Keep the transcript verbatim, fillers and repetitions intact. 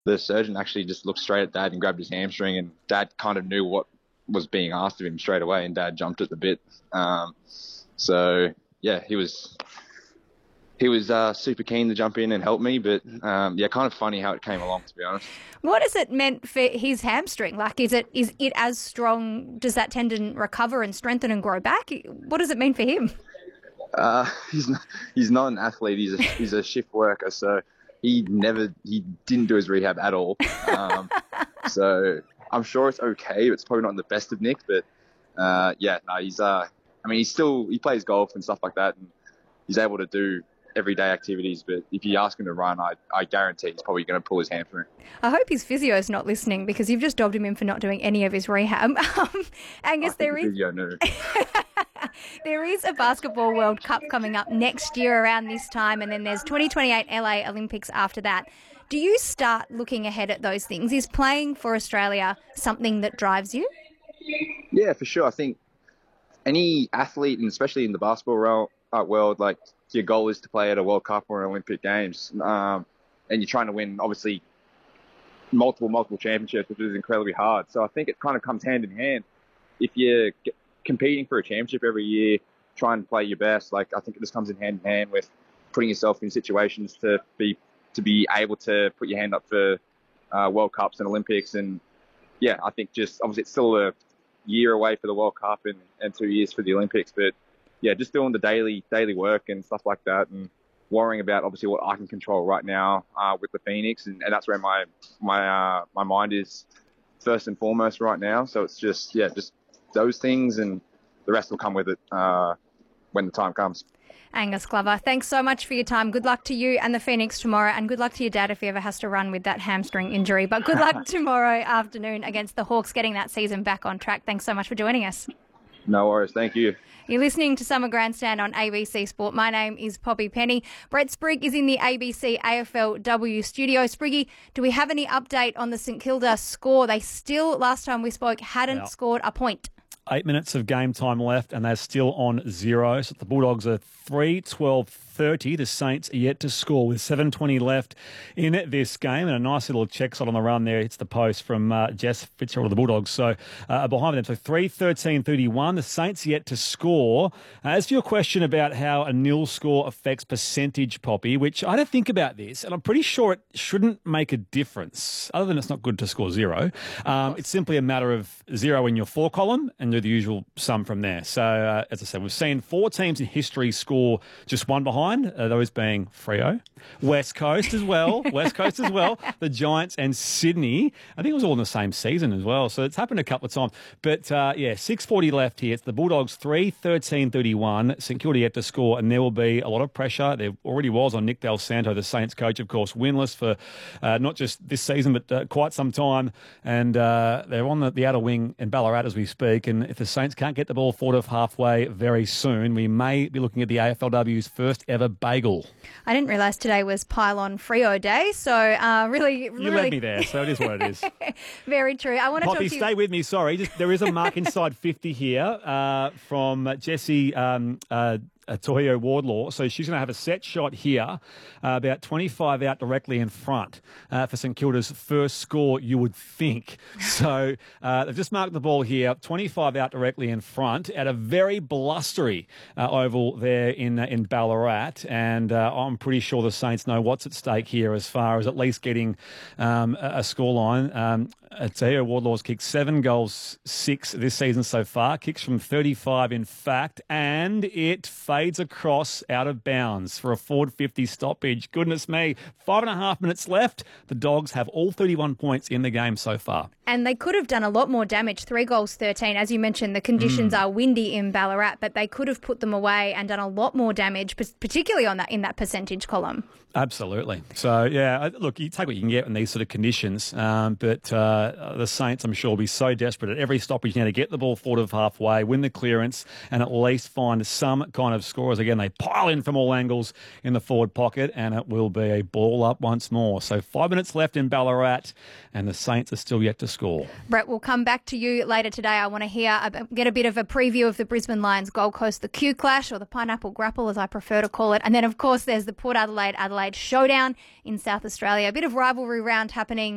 the surgeon actually just looked straight at Dad and grabbed his hamstring, and Dad kind of knew what was being asked of him straight away, and Dad jumped at the bit. Um, so yeah, he was he was uh, super keen to jump in and help me, but um, yeah, kind of funny how it came along, to be honest. What has it meant for his hamstring? Like, is it is it as strong? Does that tendon recover and strengthen and grow back? What does it mean for him? Uh, he's not, he's not an athlete. He's a, he's a shift worker, so he never he didn't do his rehab at all. Um, so I'm sure it's okay. It's probably not the best of Nick, but uh, yeah, no, he's uh, I mean, he's still he plays golf and stuff like that, and he's able to do everyday activities. But if you ask him to run, I I guarantee he's probably going to pull his hamstring. I hope his physio is not listening, because you've just dobbed him in for not doing any of his rehab. Um, Angus, there the is physio knew. there is a Basketball World Cup coming up next year around this time, and then there's twenty twenty-eight L A Olympics after that. Do you start looking ahead at those things? Is playing for Australia something that drives you? Yeah, for sure. I think any athlete, and especially in the basketball world, like, your goal is to play at a World Cup or an Olympic Games, um, and you're trying to win, obviously, multiple, multiple championships, which is incredibly hard. So I think it kind of comes hand in hand. If you're g- competing for a championship every year, trying to play your best, like, I think it just comes in hand in hand with putting yourself in situations to be to be able to put your hand up for uh, World Cups and Olympics. And yeah, I think just obviously it's still a year away for the World Cup and, and two years for the Olympics, but yeah, just doing the daily daily work and stuff like that, and worrying about obviously what I can control right now uh, with the Phoenix, and, and that's where my my uh, my mind is first and foremost right now. So it's just yeah, just those things, and the rest will come with it uh, when the time comes. Angus Glover, thanks so much for your time. Good luck to you and the Phoenix tomorrow, and good luck to your dad if he ever has to run with that hamstring injury. But good luck tomorrow afternoon against the Hawks, getting that season back on track. Thanks so much for joining us. No worries. Thank you. You're listening to Summer Grandstand on A B C Sport. My name is Poppy Penny. Brett Sprigg is in the A B C A F L W studio. Spriggy, do we have any update on the St Kilda score? They still, last time we spoke, hadn't Yeah. scored a point. Eight minutes of game time left, and they're still on zero. So the Bulldogs are three twelve thirty. The Saints are yet to score with seven twenty left in this game. And a nice little check shot on the run there. It's the post from uh, Jess Fitzgerald of the Bulldogs. So uh, behind them. So three thirteen thirty-one. The Saints yet to score. Uh, as for your question about how a nil score affects percentage, Poppy, which I don't think about this, and I'm pretty sure it shouldn't make a difference, other than it's not good to score zero. Um, it's simply a matter of zero in your four column and do the usual sum from there. So, uh, as I said, we've seen four teams in history score just one behind, uh, those being Freo, West Coast as well, West Coast as well, the Giants and Sydney. I think it was all in the same season as well, so it's happened a couple of times. But, uh, yeah, six forty left here. It's the Bulldogs three thirteen thirty-one. St Kilda yet to score, and there will be a lot of pressure. There already was on Nick Del Santo, the Saints coach, of course, winless for uh, not just this season, but uh, quite some time. And uh, they're on the, the outer wing in Ballarat as we speak, and if the Saints can't get the ball forward of halfway very soon, we may be looking at the A F L W's first ever bagel. I didn't realise today was Pylon Freo Day, so uh, really, You really... led me there, so it is what it is. Very true. I want to Poppy, talk to you... stay with me. Sorry, just, there is a mark inside fifty here uh, from Jessie um, uh, uh, Tohio Wardlaw. So she's going to have a set shot here, uh, about twenty-five out directly in front uh, for St Kilda's first score, you would think. So uh, they've just marked the ball here, twenty-five out directly in front at a very blustery uh, oval there in uh, in Ballarat. And uh, I'm pretty sure the Saints know what's at stake here as far as at least getting um, a, a scoreline. Um, Tohio Wardlaw's kicked seven goals, six this season so far. Kicks from thirty-five, in fact, and it fades across out of bounds for a forward fifty stoppage. Goodness me, five and a half minutes left. The Dogs have all thirty-one points in the game so far. And they could have done a lot more damage. Three goals, thirteen. As you mentioned, the conditions mm. are windy in Ballarat, but they could have put them away and done a lot more damage, particularly on that in that percentage column. Absolutely. So, yeah, look, you take what you can get in these sort of conditions, um, but uh, the Saints, I'm sure, will be so desperate at every stoppage now to get the ball forward of halfway, win the clearance, and at least find some kind of scores. Again, they pile in from all angles in the forward pocket, and it will be a ball up once more. So five minutes left in Ballarat, and the Saints are still yet to score. Brett, we'll come back to you later today. I want to hear, get a bit of a preview of the Brisbane Lions Gold Coast, the Q Clash, or the Pineapple Grapple, as I prefer to call it. And then, of course, there's the Port Adelaide Adelaide Showdown in South Australia. A bit of rivalry round happening